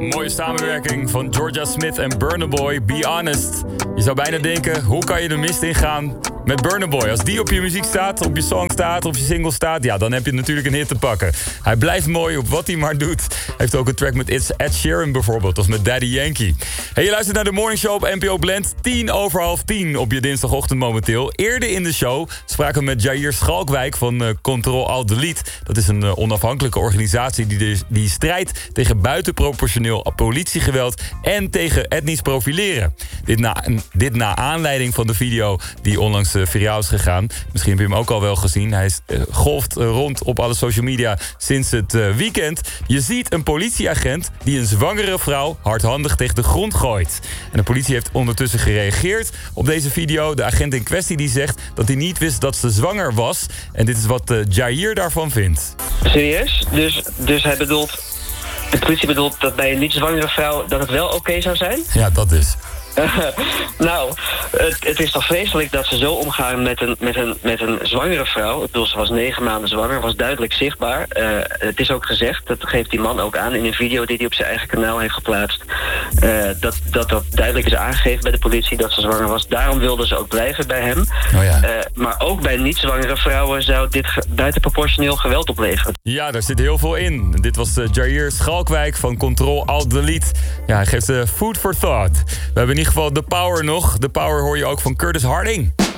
Mooie samenwerking van Georgia Smith en Burna Boy, Be Honest. Je zou bijna denken, hoe kan je de mist ingaan met Burna Boy? Als die op je muziek staat, op je song staat, op je single staat, ja, dan heb je natuurlijk een hit te pakken. Hij blijft mooi op wat hij maar doet. Hij heeft ook een track met It's Ed Sheeran bijvoorbeeld, of met Daddy Yankee. Hey, je luistert naar de Morning Show op NPO Blend, 10:10 op je dinsdagochtend momenteel. Eerder in de show spraken we met Jair Schalkwijk van Control-Alt-Delete. Dat is een onafhankelijke organisatie die strijdt tegen buitenproportioneel politiegeweld en tegen etnisch profileren. Dit na aanleiding van de video die onlangs viraal is gegaan. Misschien heb je hem ook al wel gezien. Hij golft rond op alle social media sinds het weekend. Je ziet een politieagent die een zwangere vrouw hardhandig tegen de grond gooit. En de politie heeft ondertussen gereageerd op deze video. De agent in kwestie die zegt dat hij niet wist dat ze zwanger was. En dit is wat Jair daarvan vindt. Serieus? Dus hij bedoelt... De politie bedoelt dat bij een niet zwangere vrouw dat het wel oké zou zijn? Ja, dat is. Nou, het is toch vreselijk dat ze zo omgaan met een zwangere vrouw. Ik bedoel, ze was 9 maanden zwanger, was duidelijk zichtbaar. Het is ook gezegd, dat geeft die man ook aan in een video die hij op zijn eigen kanaal heeft geplaatst. Dat duidelijk is aangegeven bij de politie dat ze zwanger was. Daarom wilden ze ook blijven bij hem. Oh ja. Maar ook bij niet-zwangere vrouwen zou dit buitenproportioneel geweld opleveren. Ja, daar zit heel veel in. Dit was Jair Schalkwijk van Control-Alt-Delete. Ja, hij geeft food for thought. We hebben in ieder geval The Power nog. The Power hoor je ook van Curtis Harding.